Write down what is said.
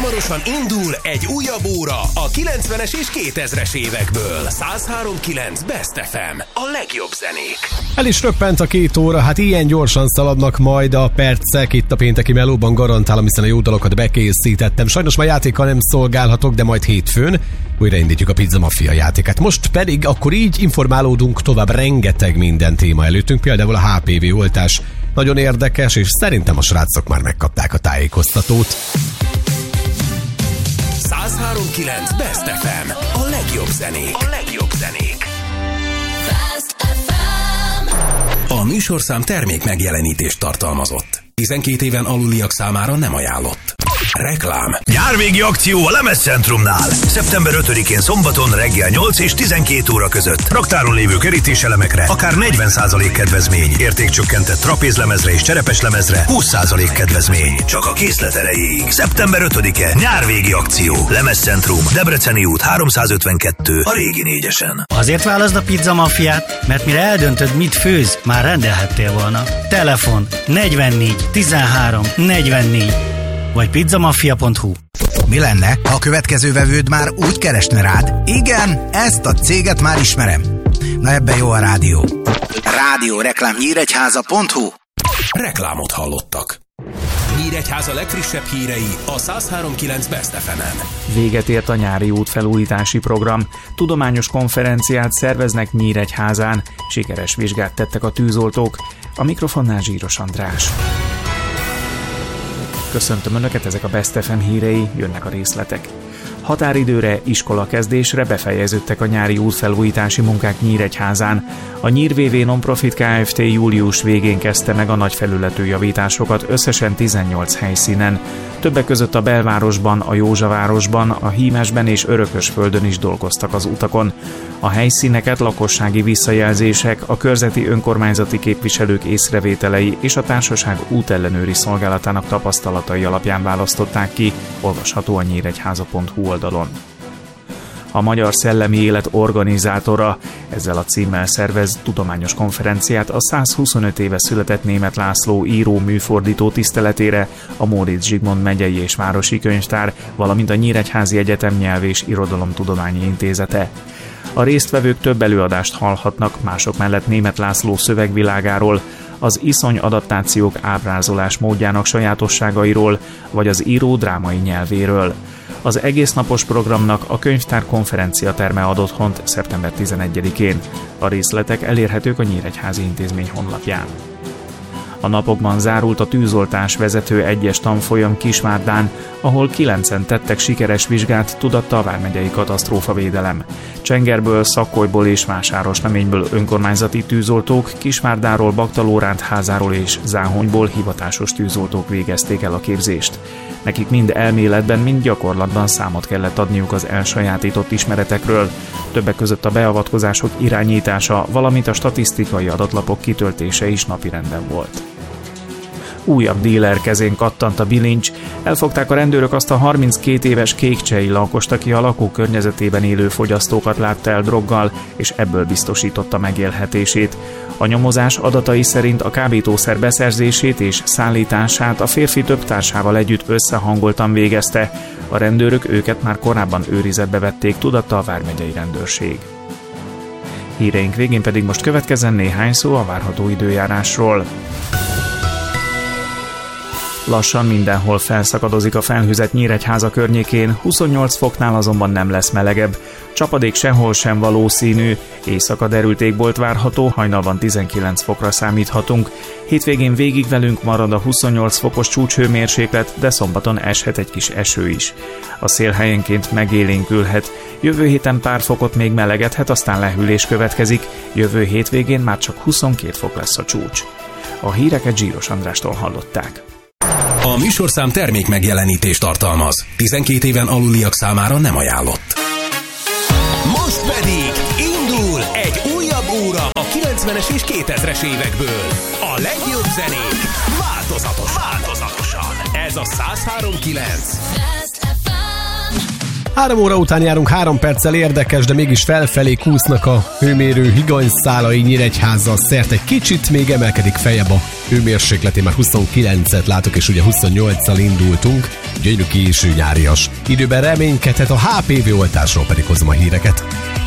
Hamarosan indul egy újabb óra a 90-es és 2000-es évekből. 103.9 Best FM. A legjobb zenék. El is röppent a 2 óra, hát ilyen gyorsan szaladnak majd a percek. Itt a pénteki melóban garantálom, hiszen a jó dalokat bekészítettem. Sajnos már játékkal nem szolgálhatok, de majd hétfőn újraindítjuk a Pizza Mafia játékát. Most pedig akkor így informálódunk tovább, rengeteg minden téma előttünk, például a HPV oltás. Nagyon érdekes, és szerintem a srácok már megkapták a tájékoztatót. 103.9 Best FM. A legjobb zenék. A legjobb zenék. Best FM. A műsorszám termék megjelenítést tartalmazott. 12 éven aluliak számára nem ajánlott. Reklám. Nyárvégi akció a Lemezcentrumnál. Szeptember 5-én szombaton reggel 8 és 12 óra között. Raktáron lévő kerítéselemekre akár 40% kedvezmény. Értékcsökkentett trapézlemezre és cserepeslemezre 20% kedvezmény. Csak a készlet erejéig. Szeptember 5-e. Nyárvégi akció. Lemezcentrum. Debreceni út 352. A régi 4-esen. Azért válaszd a Pizza Mafiát, mert mire eldöntöd, mit főz, már rendelhettél volna. Telefon 44 13 44 vagy pizzamafia.hu. Mi lenne, ha a következő vevőd már úgy keresne rád? Igen, ezt a céget már ismerem. Na ebben jó a rádió. Rádióreklámnyíregyháza.hu. Reklámot hallottak. Nyíregyháza legfrissebb hírei a 103.9 Best FM-en. Véget ért a nyári útfelújítási program. Tudományos konferenciát szerveznek Nyíregyházán. Sikeres vizsgát tettek a tűzoltók. A mikrofonnál Zsíros András. Köszöntöm Önöket, ezek a Best FM hírei, jönnek a részletek. Határidőre, iskolakezdésre befejeződtek a nyári útfelújítási munkák Nyíregyházán. A Nyír VV Nonprofit Kft. Július végén kezdte meg a nagy felületű javításokat összesen 18 helyszínen. Többek között a belvárosban, a Józsavárosban, a Hímesben és Örökösföldön is dolgoztak az utakon. A helyszíneket lakossági visszajelzések, a körzeti önkormányzati képviselők észrevételei és a társaság útellenőri szolgálatának tapasztalatai alapján választották ki, olvasható a nyíregyháza.hu oldalon. A Magyar Szellemi Élet organizátora ezzel a címmel szervez tudományos konferenciát a 125 éve született Németh László író műfordító tiszteletére a Móricz Zsigmond megyei és városi könyvtár, valamint a Nyíregyházi Egyetem Nyelv- és Irodalomtudományi Intézete. A résztvevők több előadást hallhatnak, mások mellett Németh László szövegvilágáról, az iszony adaptációk ábrázolás módjának sajátosságairól, vagy az író drámai nyelvéről. Az egésznapos programnak a könyvtár konferenciaterme ad otthont szeptember 11-én. A részletek elérhetők a Nyíregyházi Intézmény honlapján. A napokban zárult a tűzoltás vezető 1-es tanfolyam Kisvárdán, ahol 9-en tettek sikeres vizsgát, tudatta a vármegyei katasztrófavédelem. Csengerből, Szakkolyból és Vásárosleményből önkormányzati tűzoltók, Kisvárdáról, Baktalórántházáról és Záhonyból hivatásos tűzoltók végezték el a képzést. Nekik mind elméletben, mind gyakorlatban számot kellett adniuk az elsajátított ismeretekről, többek között a beavatkozások irányítása, valamint a statisztikai adatlapok kitöltése is napirenden volt. Újabb díler kezén kattant a bilincs. Elfogták a rendőrök azt a 32 éves kékcsei lakost, aki a lakókörnyezetében élő fogyasztókat látta el droggal, és ebből biztosította megélhetését. A nyomozás adatai szerint a kábítószer beszerzését és szállítását a férfi több társával együtt összehangoltan végezte. A rendőrök őket már korábban őrizetbe vették, tudatta a vármegyei rendőrség. Híreink végén pedig most következzen néhány szó a várható időjárásról. Lassan mindenhol felszakadozik a felhőzet Nyíregyháza környékén, 28 foknál azonban nem lesz melegebb. Csapadék sehol sem valószínű, éjszaka derült égbolt várható, hajnalban 19 fokra számíthatunk. Hétvégén végig velünk marad a 28 fokos csúcshőmérséklet, de szombaton eshet egy kis eső is. A szél helyenként megélénkülhet. Jövő héten pár fokot még melegedhet, aztán lehűlés következik, jövő hétvégén már csak 22 fok lesz a csúcs. A híreket Zsíros Andrástól hallották. A műsorszám termék megjelenítést tartalmaz. 12 éven aluliak számára nem ajánlott. Most pedig indul egy újabb óra a 90-es és 2000-es évekből. A legjobb zenék változatosan. Ez a 103.9. 3 óra után járunk, 3 perccel, érdekes, de mégis felfelé kúsznak a hőmérő higanyszálai Nyíregyházzal szerte. Egy kicsit még emelkedik feljebb a hőmérsékletén már 29-et látok, és ugye 28-szal indultunk, gyönyörű késő nyárias időben reménykedhet, a HPV oltásról pedig hozom a híreket.